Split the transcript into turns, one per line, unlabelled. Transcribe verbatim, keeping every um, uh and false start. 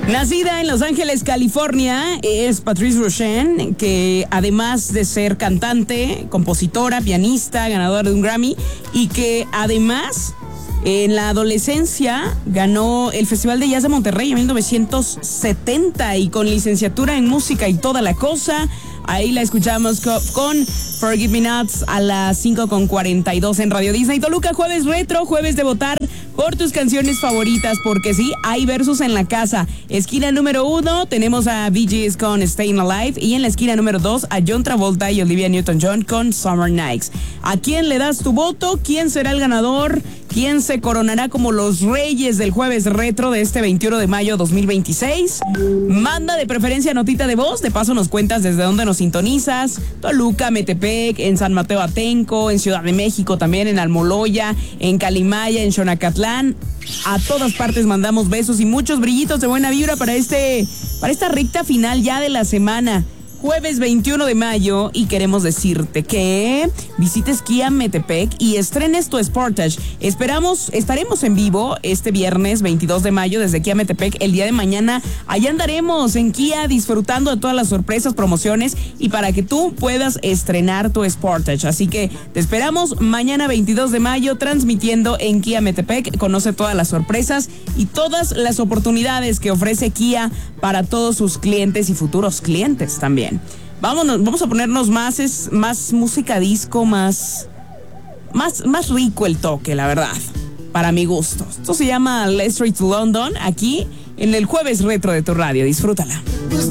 Nacida en Los Ángeles, California, es Patrice Rushen, que además de ser cantante, compositora, pianista, ganadora de un Grammy, y que además en la adolescencia ganó el Festival de Jazz de Monterrey en mil novecientos setenta y con licenciatura en música y toda la cosa. Ahí la escuchamos con Forgive Me Not a las cinco con cuarenta y dos en Radio Disney Toluca. Jueves retro, jueves de votar por tus canciones favoritas, porque sí, hay versos en la casa. Esquina número uno, tenemos a Bee Gees con Staying Alive, y en la esquina número dos, a John Travolta y Olivia Newton-John con Summer Nights. ¿A quién le das tu voto? ¿Quién será el ganador? ¿Quién se coronará como los reyes del jueves retro de este veintiuno de mayo dos mil veintiséis? Manda de preferencia notita de voz, de paso nos cuentas desde dónde nos sintonizas. Toluca, Metepec, en San Mateo Atenco, en Ciudad de México también, en Almoloya, en Calimaya, en Xonacatlán. A todas partes mandamos besos y muchos brillitos de buena vibra para este, para esta recta final ya de la semana. Jueves veintiuno de mayo, y queremos decirte que visites Kia Metepec y estrenes tu Sportage. Esperamos, estaremos en vivo este viernes veintidós de mayo desde Kia Metepec. El día de mañana allá andaremos en Kia disfrutando de todas las sorpresas, promociones y para que tú puedas estrenar tu Sportage. Así que te esperamos mañana veintidós de mayo transmitiendo en Kia Metepec. Conoce todas las sorpresas y todas las oportunidades que ofrece Kia para todos sus clientes y futuros clientes también. Vámonos, vamos a ponernos más, es, más música disco, más, más, más rico el toque, la verdad, para mi gusto. Esto se llama Let's Street to London, aquí en el Jueves Retro de tu radio. Disfrútala.